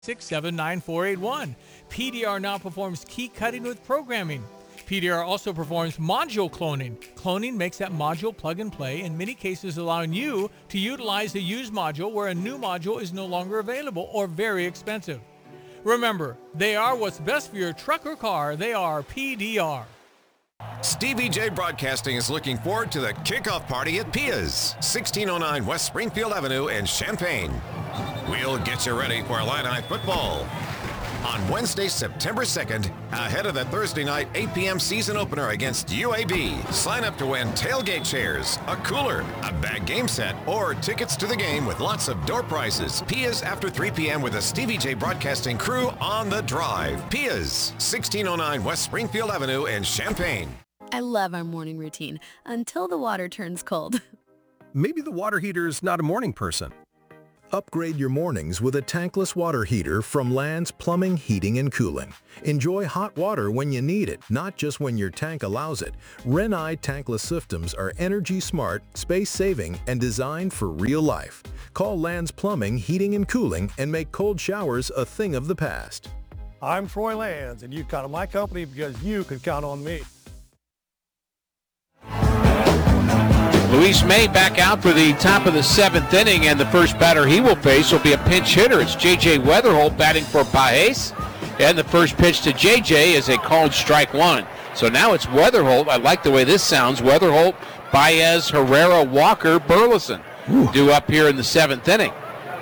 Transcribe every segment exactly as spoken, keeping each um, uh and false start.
six seven nine four eight one. P D R now performs key cutting with programming. P D R also performs module cloning. Cloning makes that module plug and play, in many cases allowing you to utilize a used module where a new module is no longer available or very expensive. Remember, they are what's best for your truck or car. They are P D R. Stevie J Broadcasting is looking forward to the kickoff party at Pia's, sixteen oh nine West Springfield Avenue in Champaign. We'll get you ready for Illini football on Wednesday, September second, ahead of the Thursday night eight p.m. season opener against U A B. Sign up to win tailgate chairs, a cooler, a bag game set, or tickets to the game with lots of door prizes. Pia's after three p.m. with the Stevie J Broadcasting crew on the drive. Pia's, sixteen oh nine West Springfield Avenue in Champaign. I love our morning routine until the water turns cold. Maybe the water heater's not a morning person. Upgrade your mornings with a tankless water heater from Land's Plumbing, Heating, and Cooling. Enjoy hot water when you need it, not just when your tank allows it. Renai tankless systems are energy smart, space-saving, and designed for real life. Call Land's Plumbing, Heating, and Cooling and make cold showers a thing of the past. I'm Troy Lands, and you count on my company because you can count on me. Luis May back out for the top of the seventh inning, and the first batter he will face will be a pinch hitter. It's J J Weatherholt batting for Pages, and the first pitch to J J is a called strike one. So now it's Weatherholt. I like the way this sounds. Weatherholt, Baez, Herrera, Walker, Burleson due up here in the seventh inning.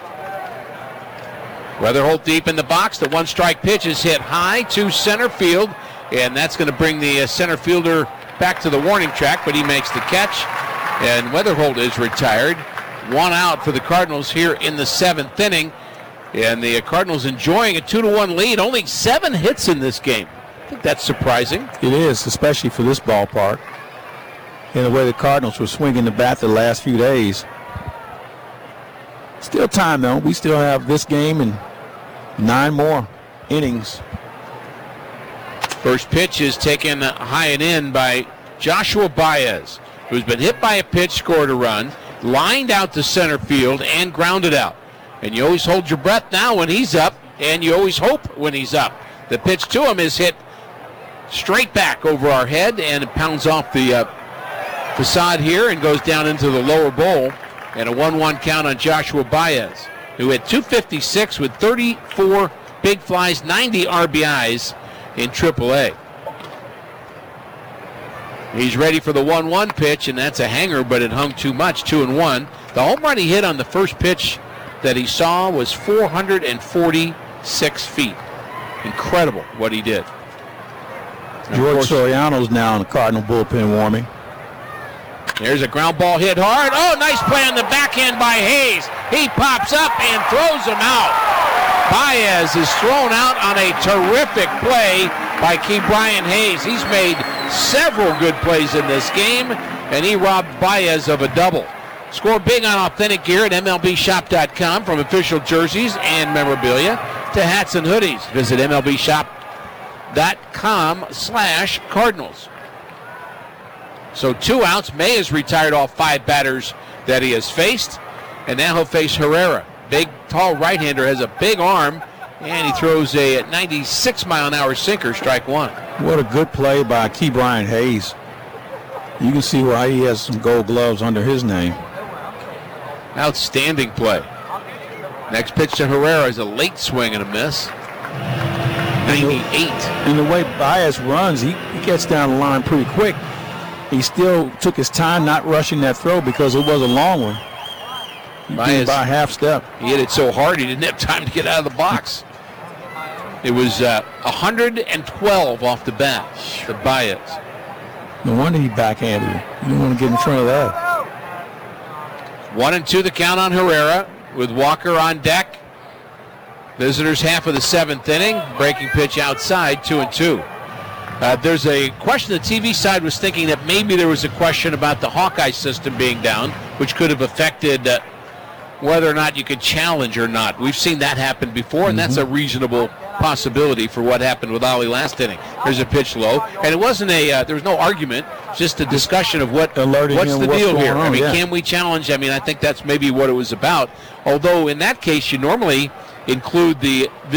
Weatherholt deep in the box. The one strike pitch is hit high to center field, and that's going to bring the uh, center fielder back to the warning track, but he makes the catch. And Weatherholt is retired. One out for the Cardinals here in the seventh inning. And the Cardinals enjoying a two to one lead. Only seven hits in this game. I think that's surprising. It is, especially for this ballpark. And the way the Cardinals were swinging the bat the last few days. Still time, though. We still have this game and nine more innings. First pitch is taken high and in by Joshua Baez, who's been hit by a pitch, scored a run, lined out to center field, and grounded out. And you always hold your breath now when he's up, and you always hope when he's up. The pitch to him is hit straight back over our head, and it pounds off the uh, facade here and goes down into the lower bowl. And a one one count on Joshua Baez, who had two fifty-six with thirty-four big flies, ninety R B Is in triple A. He's ready for the one one pitch, and that's a hanger, but it hung too much, two and one. The home run he hit on the first pitch that he saw was four hundred forty-six feet. Incredible what he did. George Soriano's now in the Cardinal bullpen warming. There's a ground ball hit hard. Oh, nice play on the backhand by Hayes. He pops up and throws him out. Baez is thrown out on a terrific play by Ke'Bryan Hayes. He's made several good plays in this game, and he robbed Baez of a double. Score big on authentic gear at M L B shop dot com, from official jerseys and memorabilia to hats and hoodies. Visit M L B shop dot com slash Cardinals. So two outs. May has retired all five batters that he has faced, and now he'll face Herrera. Big, tall right-hander, has a big arm, and he throws a ninety-six mile an hour sinker, strike one. What a good play by Ke'Bryan Hayes. You can see why he has some gold gloves under his name. Outstanding play. Next pitch to Herrera is a late swing and a miss. ninety-eight. And the way Baez runs, he, he gets down the line pretty quick. He still took his time not rushing that throw because it was a long one. He Baez, by a half step. He hit it so hard he didn't have time to get out of the box. It was uh, one hundred twelve off the bat to Baez. No wonder he backhanded it. You don't want to get in front of that. One and two the count on Herrera with Walker on deck. Visitors half of the seventh inning. Breaking pitch outside, two and two. Uh, there's a question, the T V side was thinking that maybe there was a question about the Hawkeye system being down, which could have affected uh, whether or not you could challenge or not. We've seen that happen before, and mm-hmm. that's a reasonable possibility for what happened with Ollie last inning. There's a pitch low, and it wasn't a, uh, there was no argument, just a discussion of what Alerting what's the what's deal here. On, I mean, yeah. can we challenge? I mean, I think that's maybe what it was about. Although in that case, you normally, include the